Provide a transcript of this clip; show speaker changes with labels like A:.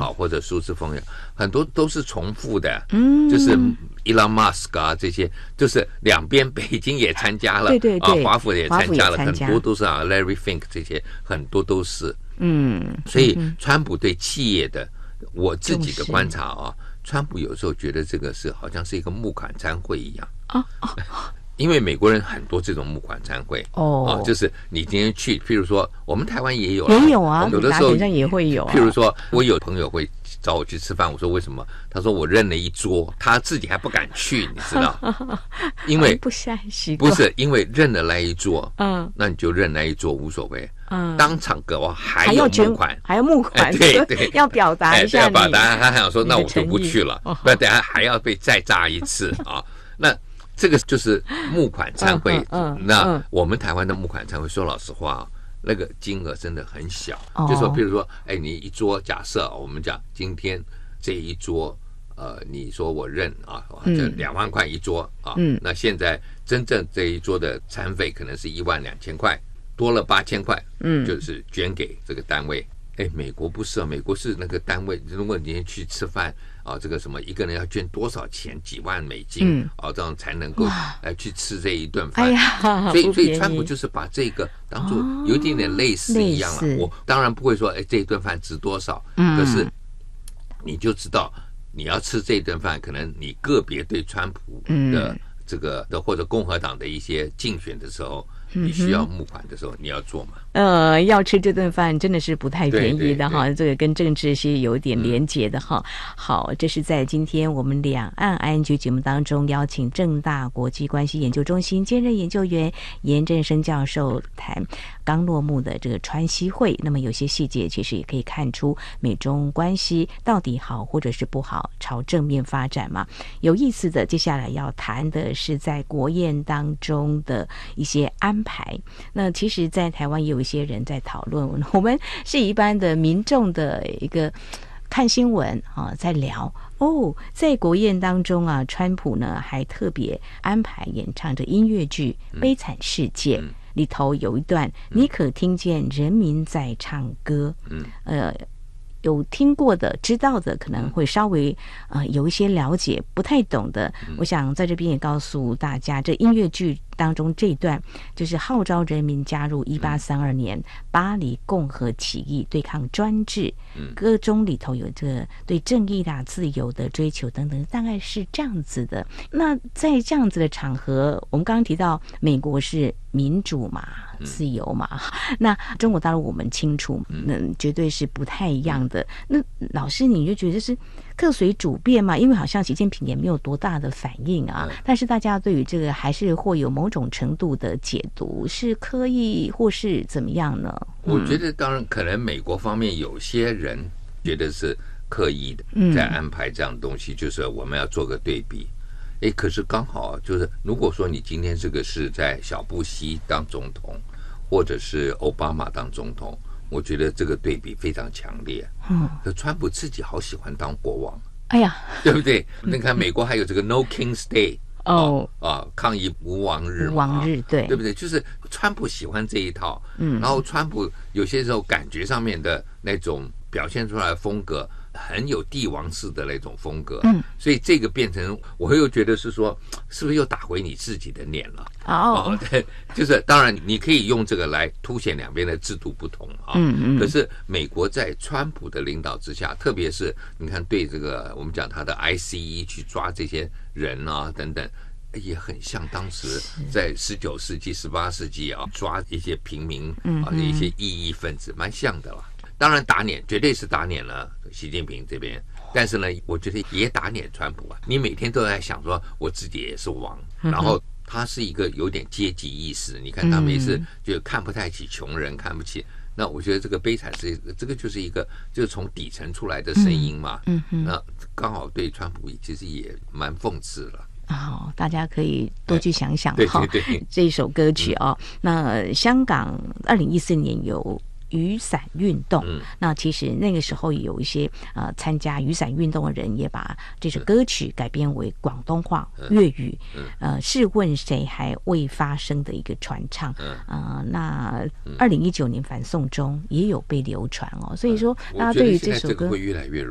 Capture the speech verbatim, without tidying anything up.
A: 好，或者苏之峰也很多都是重复的，嗯，就是 Elon Musk 啊这些，就是两边北京也参加了，
B: 对对对，
A: 啊，华府也参加了，
B: 参加
A: 很多都是啊 ，Larry Fink 这些很多都是，
B: 嗯，
A: 所以川普对企业的，我自己的观察啊，川普有时候觉得这个是好像是一个募款餐会一样啊。因为美国人很多这种募款餐会哦、啊，就是你今天去，譬如说我们台湾也有，
B: 也有啊，
A: 有的时候
B: 上也会有、啊。
A: 譬如说，我有朋友会找我去吃饭，我说为什么？他说我认了一桌，他自己还不敢去，你知道？因为
B: 不是习惯，
A: 不是因为认了那一桌，嗯，那你就认那一桌无所谓，嗯，当场给我还有募款，
B: 还要募款，
A: 哎、对对，
B: 要表达一下你，
A: 要表达，他还想说，那我就不去了，不然等下还要被再炸一次啊，那。这个就是募款餐会，嗯嗯嗯、那我们台湾的募款餐会，说老实话，那个金额真的很小。哦、就说，比如说，哎，你一桌，假设我们讲今天这一桌，呃，你说我认啊，这两万块一桌啊，嗯、那现在真正这一桌的餐费可能是一万两千块，多了八千块，嗯，就是捐给这个单位。哎，美国不是啊，美国是那个单位，如果你去吃饭啊，这个什么一个人要捐多少钱，几万美金、嗯、啊，这样才能够来去吃这一顿饭。哎呀，所以所以川普就是把这个当做有一点点类似一样了。哦、我当然不会说，哎，这一顿饭值多少，嗯、可是你就知道你要吃这一顿饭，可能你个别对川普的这个的或者共和党的一些竞选的时候。你需要募款的时候，你要做嘛？
B: 呃，要吃这顿饭真的是不太便宜的哈，这个跟政治是有点连结的哈。嗯、好，这是在今天我们两岸安居节目当中邀请政大国际关系研究中心兼任研究员严振声教授谈刚落幕的这个川西会。那么有些细节其实也可以看出美中关系到底好或者是不好，朝正面发展嘛。有意思的，接下来要谈的是在国宴当中的一些安排。那其实在台湾也有一些人在讨论，我们是一般的民众的一个看新闻啊，在聊哦，在国宴当中啊，川普呢还特别安排演唱着音乐剧《悲惨世界》，嗯、里头有一段、嗯、你可听见人民在唱歌，嗯，呃有听过的知道的可能会稍微呃有一些了解，不太懂的我想在这边也告诉大家，这音乐剧当中这一段就是号召人民加入一八三二年巴黎共和起义，对抗专制，歌中里头有这个对正义啦、自由的追求等等，大概是这样子的。那在这样子的场合，我们刚刚提到美国是民主嘛，自由嘛，那中国大陆我们清楚，那绝对是不太一样的。那老师你就觉得是客随主便嘛？因为好像习近平也没有多大的反应啊，但是大家对于这个还是会有某种程度的解读，是刻意或是怎么样呢？
A: 我觉得当然可能美国方面有些人觉得是刻意的在安排这样的东西，就是我们要做个对比。哎，可是刚好就是，如果说你今天这个是在小布希当总统，或者是奥巴马当总统，我觉得这个对比非常强烈。嗯，可川普自己好喜欢当国王，
B: 哎呀，
A: 对不对？你看美国还有这个 No King's Day。哦啊，抗议无王日嘛，
B: 无王日对
A: 对不对？就是川普喜欢这一套，嗯，然后川普有些时候感觉上面的那种表现出来的风格，很有帝王式的那种风格，嗯，所以这个变成我又觉得是说，是不是又打回你自己的脸了？哦，对，就是当然你可以用这个来凸显两边的制度不同啊，嗯嗯，可是美国在川普的领导之下，特别是你看对这个我们讲他的 I C E 去抓这些人啊等等，也很像当时在十九世纪、十八世纪啊抓一些平民啊的一些异议分子，蛮像的啦。当然打脸绝对是打脸了习近平这边，但是呢，我觉得也打脸川普啊。你每天都在想说我自己也是王，然后他是一个有点阶级意识，你看他每次就看不太起穷人，看不起。那我觉得这个悲惨是这个就是一个就是从底层出来的声音嘛，嗯嗯，那刚好对川普其实也蛮讽刺了。
B: 哦，大家可以多去想想
A: 哈，
B: 这一首歌曲啊、哦。嗯、那香港二零一四年有雨伞运动、嗯、那其实那个时候有一些呃参加雨伞运动的人也把这首歌曲改编为广东话、嗯、粤语、嗯、呃试问谁还未发生的一个传唱、嗯呃、那二零一九年反送中也有被流传哦，所以说大家对于这首歌
A: 会越来越